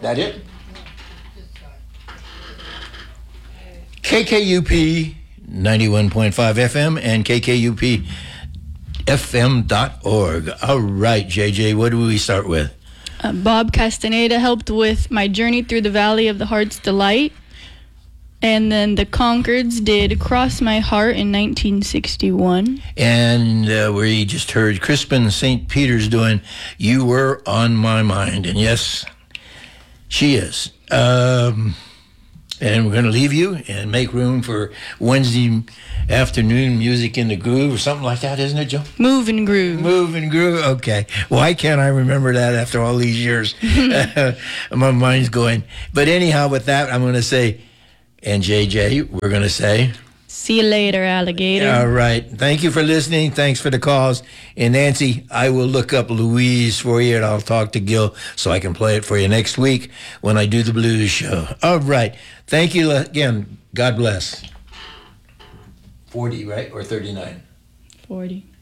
That it? KKUP 91.5 FM and KKUPFM.org. All right, JJ, what do we start with? Bob Castaneda helped with My Journey Through the Valley of the Heart's Delight. And then the Concords did Cross My Heart in 1961. And we just heard Crispin St. Peter's doing You Were on My Mind. And yes, she is. And we're going to leave you and make room for Wednesday afternoon music in the groove or something like that, isn't it, Joe? Move and Groove. Move and Groove. Okay. Why can't I remember that after all these years? My mind's going. But anyhow, with that, I'm going to say, and JJ, we're going to say, see you later, alligator. All right. Thank you for listening. Thanks for the calls. And Nancy, I will look up Louise for you, and I'll talk to Gil so I can play it for you next week when I do the blues show. All right. Thank you again. God bless. 40, right? Or 39? 40.